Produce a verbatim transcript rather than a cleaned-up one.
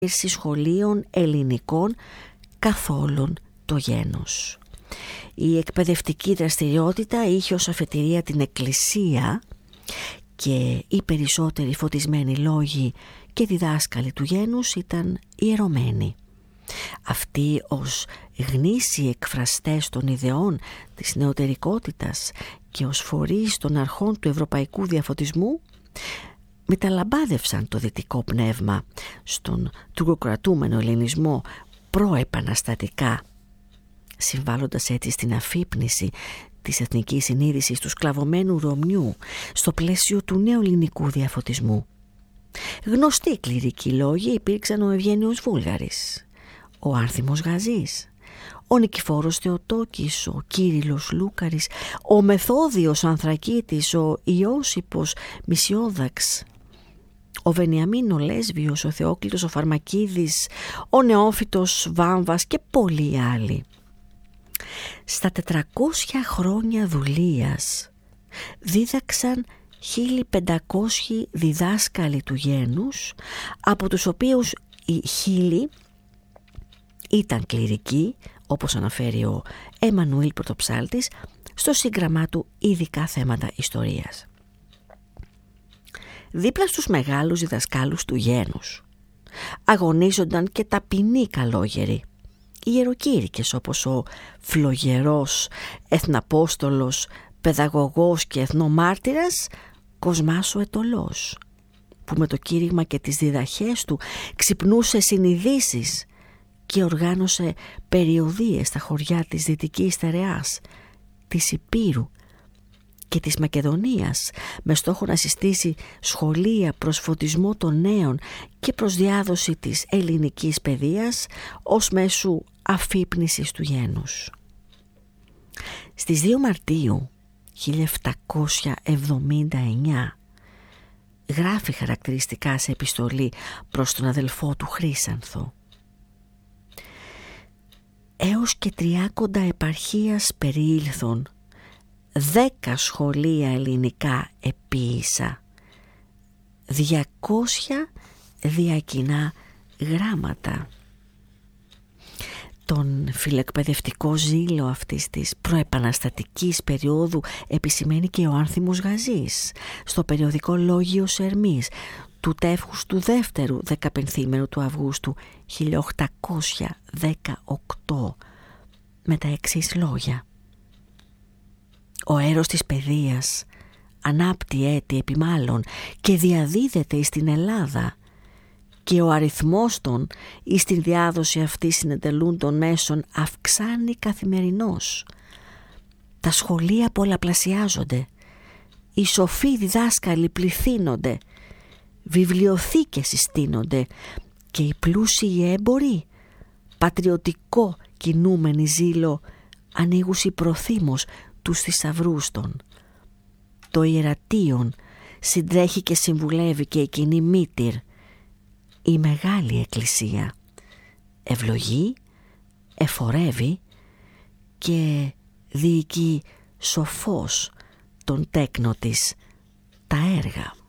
σχολείων ελληνικών καθ' όλον το γένος. Η εκπαιδευτική δραστηριότητα είχε ως αφετηρία την εκκλησία και οι περισσότεροι φωτισμένοι λόγοι και διδάσκαλοι του γένους ήταν ιερωμένοι. Αυτοί ως γνήσιοι εκφραστές των ιδεών της νεωτερικότητας και ως φορείς των αρχών του ευρωπαϊκού διαφωτισμού μεταλαμπάδευσαν το δυτικό πνεύμα στον τουρκοκρατούμενο ελληνισμό προεπαναστατικά, συμβάλλοντας έτσι στην αφύπνιση της εθνικής συνείδησης του σκλαβωμένου Ρωμιού στο πλαίσιο του νέου ελληνικού διαφωτισμού. Γνωστοί κληρικοί λόγοι υπήρξαν ο Ευγένιος Βούλγαρης, ο Άνθιμος Γαζής, ο Νικηφόρος Θεοτόκης, ο Κύριλλος Λούκαρης, ο Μεθόδιος Ανθρακίτης, ο Ιώσιππος Μησιόδαξ, ο Βενιαμίν ο Λέσβιος, ο Θεόκλητος ο Φαρμακίδης, ο Νεόφυτος Βάμβας και πολλοί άλλοι. Στα τετρακόσια χρόνια δουλείας δίδαξαν χίλια πεντακόσιοι διδάσκαλοι του γένους, από τους οποίους οι χίλιοι ήταν κληρικοί, όπως αναφέρει ο Εμμανουήλ Πρωτοψάλτης στο σύγγραμμά του Ειδικά θέματα ιστορίας. Δίπλα στους μεγάλους διδασκάλους του γένους αγωνίζονταν και ταπεινοί καλόγεροι, ιεροκήρυκες όπως ο φλογερός εθναπόστολος, παιδαγωγός και εθνομάρτυρας Κοσμάς ο Ετωλός, που με το κήρυγμα και τις διδαχές του ξυπνούσε συνειδήσεις και οργάνωσε περιοδίες στα χωριά της Δυτικής Στερεάς, της Υπήρου και της Μακεδονίας, με στόχο να συστήσει σχολεία προς φωτισμό των νέων και προς διάδοση της ελληνικής παιδείας ως μέσου αφύπνισης του γένους. Στις δύο Μαρτίου χίλια επτακόσια εβδομήντα εννιά γράφει χαρακτηριστικά σε επιστολή προς τον αδελφό του Χρύσανθο: «Έως και τριάκοντα επαρχίας περιήλθον, δέκα σχολεία ελληνικά επίησα, διακόσια διακοινά γράμματα». Τον φιλεκπαιδευτικό ζήλο αυτής της προεπαναστατικής περίοδου επισημαίνει και ο Άνθιμος Γαζής στο περιοδικό Λόγιος Ερμής του τεύχους του δεύτερου δεκαπενθήμερου του Αυγούστου χίλια οκτακόσια δεκαοκτώ με τα εξής λόγια: «Ο αέρος της παιδείας ανάπτει έτη επί μάλλον και διαδίδεται στην Ελλάδα, και ο αριθμός των εις την διάδοση αυτή συνετελούν των μέσων αυξάνει καθημερινώς. Τα σχολεία πολλαπλασιάζονται, οι σοφοί διδάσκαλοι πληθύνονται, βιβλιοθήκες συστήνονται και οι πλούσιοι έμποροι, πατριωτικό κινούμενοι ζήλο, ανοίγουσι προθύμως τους θησαυρούς των. Το ιερατείον συντρέχει και συμβουλεύει και η κοινή μήτυρ, η μεγάλη εκκλησία ευλογεί, εφορεύει και διοικεί σοφός τον τέκνο της τα έργα».